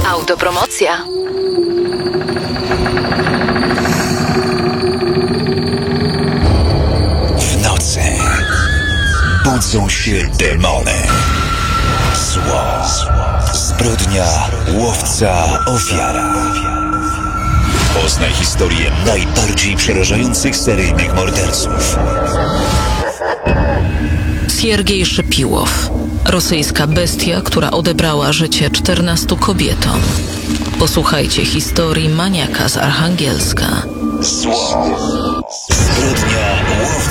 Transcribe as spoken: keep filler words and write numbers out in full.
Autopromocja. W nocy budzą się demony. Zło, zbrodnia, łowca, ofiara. Poznaj historię najbardziej przerażających seryjnych morderców. Siergiej Szypiłow. Rosyjska bestia, która odebrała życie czternastu kobietom. Posłuchajcie historii maniaka z Archangielska. Zło, zbrodnia, łowca.